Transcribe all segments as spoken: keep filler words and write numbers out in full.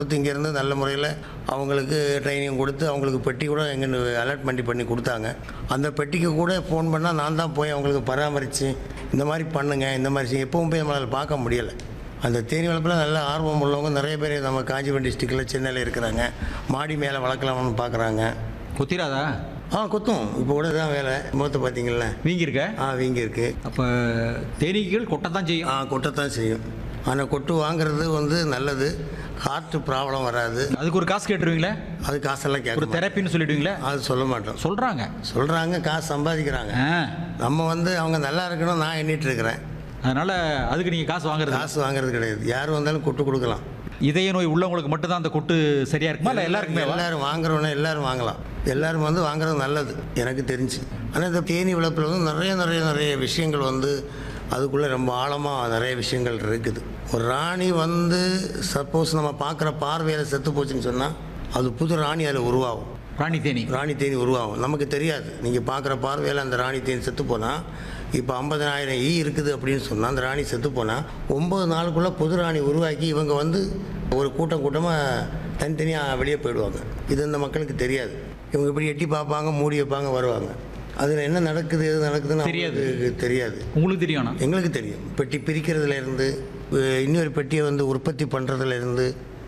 இங்கேருந்து நல்ல முறையில் அவங்களுக்கு ட்ரைனிங் கொடுத்து அவங்களுக்கு பெட்டி கூட எங்கே அலாட்மெண்ட் பண்ணி கொடுத்தாங்க. அந்த பெட்டிக்கு கூட ஃபோன் பண்ணால் நான் தான் போய் அவங்களுக்கு பராமரித்து இந்த மாதிரி பண்ணுங்க இந்த மாதிரி செய்ய எப்பவும் போய் நம்மளால் பார்க்க முடியலை. அந்த தேனி வளர்ப்பில் நல்ல ஆர்வம் உள்ளவங்க நிறைய பேர் நம்ம காஞ்சிபுரம் டிஸ்ட்ரிக்டில் சென்னையில் இருக்கிறாங்க. மாடி மேலே வளர்க்கலாம்னு பார்க்குறாங்க. கொத்திராதா? ஆ கொத்தும். இப்போ கூட தான் வேலை முகத்தை பார்த்தீங்களா வீங்கி இருக்க? ஆ வீங்கி இருக்கு. அப்போ தேனீக்கள் கொட்டத்தான் செய்யும். ஆ கொட்டத்தான் செய்யும். ஆனால் கொட்டு வாங்குறது வந்து நல்லது. ஹார்ட் ப்ராப்ளம் வராது. அதுக்கு ஒரு காசு கேட்டுருவீங்களே? அது காசெல்லாம் ஒரு கேட்க தெரப்பின்னு சொல்லிடுவீங்களே? அது சொல்ல மாட்டோம். சொல்கிறாங்க சொல்கிறாங்க, காசு சம்பாதிக்கிறாங்க. ஆ நம்ம வந்து அவங்க நல்லா இருக்கணும் நான் எண்ணிட்டு இருக்கிறேன். அதனால் அதுக்கு நீங்கள் காசு வாங்குறது? காசு வாங்குறது கிடையாது. யார் வந்தாலும் கொட்டு கொடுக்கலாம். இதய நோய் உள்ளவங்களுக்கு மட்டும்தான் அந்த கொட்டு சரியாக இருக்குமா இல்லை எல்லாருக்குமே? எல்லாரும் வாங்குறவனே எல்லாரும் வாங்கலாம். எல்லாரும் வந்து வாங்குறது நல்லது எனக்கு தெரிஞ்சு. ஆனால் இந்த தேனி வளர்ப்பில் வந்து நிறைய நிறைய நிறைய விஷயங்கள் வந்து அதுக்குள்ளே ரொம்ப ஆழமாக நிறைய விஷயங்கள் இருக்குது. ஒரு ராணி வந்து சப்போஸ் நம்ம பார்க்குற பார்வையில் செத்து போச்சுன்னு சொன்னால் அது புது ராணி அதில் உருவாகும். ராணி தேனி ராணி தேனி உருவாகும். நமக்கு தெரியாது. நீங்கள் பார்க்குற பார்வையில் அந்த ராணி தேனி செத்து போனால் இப்போ ஐம்பதனாயிரம் ஈ இருக்குது அப்படின்னு சொன்னால் அந்த ராணி செத்து போனால் ஒம்பது நாளுக்குள்ளே புது ராணி உருவாக்கி இவங்க வந்து ஒரு கூட்டம் கூட்டமாக தனித்தனியாக வெளியே போயிடுவாங்க. இது இந்த மக்களுக்கு தெரியாது. இவங்க இப்படி எட்டி பார்ப்பாங்க, மூடி வைப்பாங்க, வருவாங்க. அதில் என்ன நடக்குது எது நடக்குதுன்னு தெரியாது. தெரியாது. உங்களுக்கு தெரியும்? எங்களுக்கு தெரியும். பெட்டி பிரிக்கிறதுலேருந்து இன்னொரு பெட்டியை வந்து உற்பத்தி பண்ணுறதுலேருந்து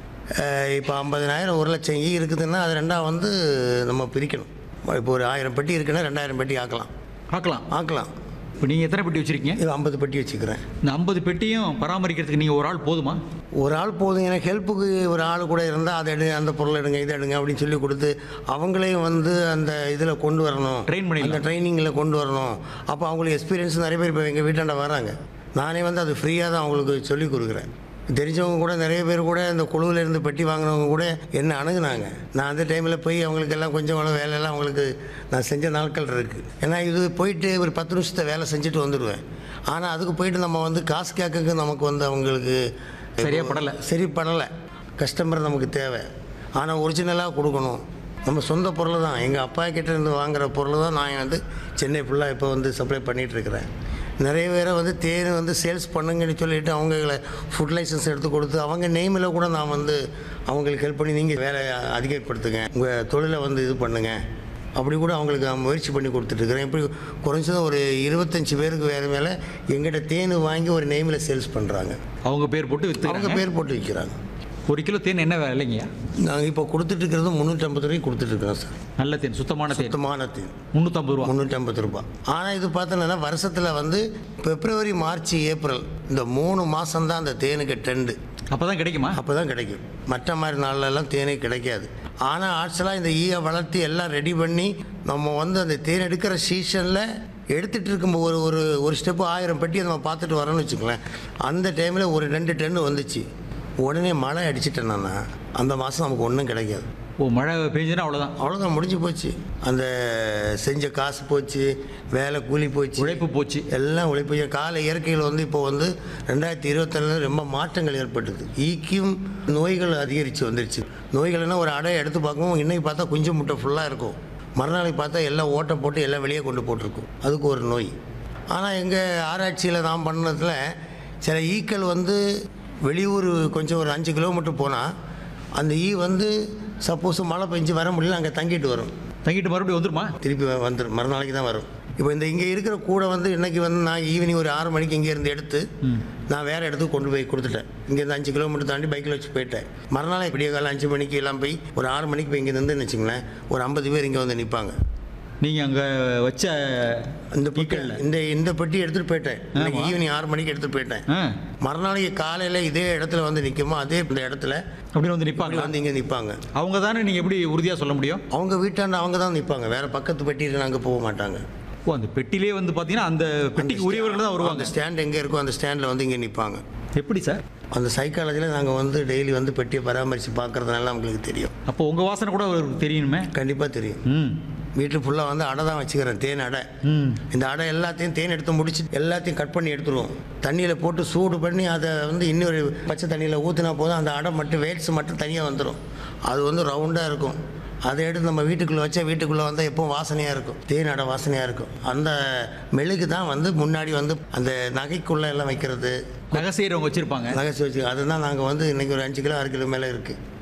இப்போ ஐம்பதனாயிரம் ஒரு லட்சம் ஈ இருக்குதுன்னா அது ரெண்டாக வந்து நம்ம பிரிக்கணும். இப்போ ஒரு ஆயிரம் பெட்டி இருக்குன்னா ரெண்டாயிரம் பெட்டி ஆக்கலாம் ஆக்கலாம் ஆக்கலாம் இப்போ நீங்கள் எத்தனை பெட்டி வச்சுருக்கீங்க? இது ஐம்பது பெட்டி வச்சுக்கிறேன். இந்த ஐம்பது பெட்டியும் பராமரிக்கிறதுக்கு நீங்கள் ஒரு ஆள் போதுமா? ஒரு ஆள் போதும். எனக்கு ஹெல்ப்புக்கு ஒரு ஆள் கூட இருந்தால் அதை எடு, அந்த பொருளை எடுங்க, இதை எடுங்க அப்படின்னு சொல்லி கொடுத்து அவங்களையும் வந்து அந்த இதில் கொண்டு வரணும். ட்ரெயின் பண்ணி அந்த ட்ரைனிங்கில் கொண்டு வரணும். அப்போ அவங்களுக்கு எக்ஸ்பீரியன்ஸ் நிறைய பேர் இப்போ எங்கள் வீட்டாண்ட வராங்க. நானே வந்து அது ஃப்ரீயாக தான் அவங்களுக்கு சொல்லிக் கொடுக்குறேன். தெரிஞ்சவங்க கூட நிறைய பேர் கூட இந்த குழுவில் இருந்து பெட்டி வாங்கினவங்க கூட என்ன அணுகுனாங்க. நான் அந்த டைமில் போய் அவங்களுக்கெல்லாம் கொஞ்சம் வேலையெல்லாம் அவங்களுக்கு நான் செஞ்ச நாட்கள் இருக்குது. ஏன்னா இது போயிட்டு ஒரு பத்து நிமிஷத்தை வேலை செஞ்சுட்டு வந்துடுவேன். ஆனால் அதுக்கு போயிட்டு நம்ம வந்து காசு கேட்க நமக்கு வந்து அவங்களுக்கு சரியாக படலை சரி படலை. கஸ்டமர் நமக்கு தேவை. ஆனால் ஒரிஜினலாக கொடுக்கணும். நம்ம சொந்த பொருள் தான். எங்கள் அப்பா கிட்டே இருந்து வாங்குகிற பொருள் தான் நான் வந்து சென்னை ஃபுல்லாக இப்போ வந்து சப்ளை பண்ணிகிட்ருக்கிறேன். நிறைய பேரை வந்து தேன் வந்து சேல்ஸ் பண்ணுங்கன்னு சொல்லிவிட்டு அவங்கள ஃபுட் லைசன்ஸ் எடுத்து கொடுத்து அவங்க நேமில் கூட நான் வந்து அவங்களுக்கு ஹெல்ப் பண்ணி நீங்கள் வேலை அதிகப்படுத்துங்க, உங்கள் தொழிலை வந்து இது பண்ணுங்கள் அப்படி கூட அவங்களுக்கு நான் முயற்சி பண்ணி கொடுத்துட்ருக்குறேன். இப்படி குறைஞ்சதும் ஒரு இருபத்தஞ்சி பேருக்கு வேறு மேலே எங்கிட்ட தேன் வாங்கி ஒரு நேமில் சேல்ஸ் பண்ணுறாங்க. அவங்க பேர் போட்டு விற்று அவங்க பேர் போட்டு விற்கிறாங்க. ஒரு கிலோ தேன் என்ன விலைங்கய்யா? நாங்கள் இப்போ கொடுத்துட்ருக்கிறது முந்நூற்றம்பது ரூபாய்க்கு கொடுத்துட்ருக்கோம் சார். நல்ல தேன், சுத்தமான தேன். சுத்தமான தேன் முந்நூற்றம்பது ரூபா முந்நூற்றம்பது ரூபா. ஆனால் இது பார்த்தோன்னா வருஷத்தில் வந்து பிப்ரவரி மார்ச் ஏப்ரல் இந்த மூணு மாதம்தான் அந்த தேனுக்கு ட்ரெண்டு. அப்போ தான் கிடைக்குமா? அப்போ தான் கிடைக்கும். மற்ற மாதிரி நாள்லலாம் தேனே கிடைக்காது. ஆனால் ஆட்சலாக இந்த ஈயை வளர்த்து எல்லாம் ரெடி பண்ணி நம்ம வந்து அந்த தேன் எடுக்கிற சீசனில் எடுத்துகிட்டு இருக்கும்போது ஒரு ஒரு ஒரு ஸ்டெப்பு ஆயிரம் பெட்டியை நம்ம பார்த்துட்டு வரோன்னு வச்சுக்கோங்களேன். அந்த டைமில் ஒரு ரெண்டு டென்னு வந்துச்சு. உடனே மழை அடிச்சிட்டேன்னா அந்த மாதம் நமக்கு ஒன்றும் கிடைக்காது. ஓ, மழை பெஞ்சதுன்னா அவ்வளோதான் அவ்வளோதான் முடிஞ்சு போச்சு. அந்த செஞ்ச காசு போச்சு, வேலை கூலி போச்சு, உழைப்பு போச்சு, எல்லாம் உழைப்பு. கால இயற்கையில் வந்து இப்போ வந்து ரெண்டாயிரத்தி இருபத்தேழுல ரொம்ப மாற்றங்கள் ஏற்பட்டது. ஈக்கும் நோய்கள் அதிகரித்து வந்துருச்சு. நோய்கள்னால் ஒரு அடையை எடுத்து பார்க்கவும் இன்றைக்கி பார்த்தா குஞ்சு முட்டை ஃபுல்லாக இருக்கும், மறுநாளைக்கு பார்த்தா எல்லாம் ஓட்டை போட்டு எல்லாம் வெளியே கொண்டு போட்டிருக்கும். அதுக்கு ஒரு நோய். ஆனால் எங்கள் ஆராய்ச்சியில் நான் பண்ணதில் சில ஈக்கள் வந்து வெளியூர் கொஞ்சம் ஒரு அஞ்சு கிலோமீட்டர் போனால் அந்த ஈ வந்து சப்போஸ் மழை பெஞ்சு வர முடியல, அங்கே தங்கிட்டு வரும். தங்கிட்டு மறுபடியும் வந்துருமா? திருப்பி வந்துடும், மறுநாளைக்கு தான் வரும். இப்போ இந்த இங்கே இருக்கிற கூடை வந்து இன்றைக்கி வந்து நான் ஈவினிங் ஒரு ஆறு மணிக்கு இங்கேருந்து எடுத்து நான் வேறு இடத்துக்கு கொண்டு போய் கொடுத்துட்டேன். இங்கேருந்து அஞ்சு கிலோமீட்டர் தாண்டி பைக்கில் வச்சு போயிட்டேன். மறுநாள் இப்படியே காலம் அஞ்சு மணிக்கு எல்லாம் போய் ஒரு ஆறு மணிக்கு போய் இங்கே நின்றுன்னு வச்சுங்களேன், ஒரு ஐம்பது பேர் இங்கே வந்து நிற்பாங்க. நீங்கள் அங்கே வச்ச இந்த பீக்கல்ல இந்த இந்த பெட்டி எடுத்துகிட்டு போயிட்டேன். இன்னைக்கு ஈவினிங் ஆறு மணிக்கு எடுத்துகிட்டு போயிட்டேன். மறுநாளைக்கு காலையில் இதே இடத்துல வந்து நிற்குமோ அதே இந்த இடத்துல அப்படின்னு வந்து நிற்பாங்க. வந்து இங்கே நிற்பாங்க. அவங்க தானே நீங்கள் எப்படி உறுதியாக சொல்ல முடியும்? அவங்க வீட்டாண்ட அவங்க தான் நிற்பாங்க. வேறு பக்கத்து பெட்டியில் அங்கே போக மாட்டாங்க. ஓ, அந்த பெட்டிலே வந்து பார்த்தீங்கன்னா அந்த பெட்டிக்கு உரியவர்கள் தான் வருவாங்க. அந்த ஸ்டாண்ட் எங்கே இருக்கோ அந்த ஸ்டாண்டில் வந்து இங்கே நிற்பாங்க. எப்படி சார்? அந்த சைக்காலஜியில் நாங்கள் வந்து டெய்லி வந்து பெட்டியை பராமரித்து பார்க்குறதுனால அவங்களுக்கு தெரியும். அப்போ உங்கள் வாசனை கூட அவருக்கு தெரியணுமே? கண்டிப்பாக தெரியும். ம் வீட்டில் ஃபுல்லாக வந்து அடை தான் வச்சுக்கிறேன், தேன் அடை. இந்த அடை எல்லாத்தையும் தேன் எடுத்து முடிச்சு எல்லாத்தையும் கட் பண்ணி எடுத்துருவோம். தண்ணியில் போட்டு சூடு பண்ணி அதை வந்து இன்னொரு பச்சை தண்ணியில் ஊற்றினா போதும் அந்த அடை மட்டும் வேட்ஸ் மட்டும் தனியாக வந்துடும். அது வந்து ரவுண்டாக இருக்கும். அதை எடுத்து நம்ம வீட்டுக்குள்ளே வச்சா வீட்டுக்குள்ளே வந்தால் எப்பவும் வாசனையாக இருக்கும், தேன் அடை வாசனையாக இருக்கும். அந்த மெழுகு தான் வந்து முன்னாடி வந்து அந்த நகைக்குள்ளே எல்லாம் வைக்கிறது, நகை செய்கிறவங்க வச்சுருப்பாங்க. நகை வச்சு அதுதான் நாங்கள் வந்து இன்றைக்கி ஒரு அஞ்சு கிலோ ஆறு கிலோ மேலே இருக்குது.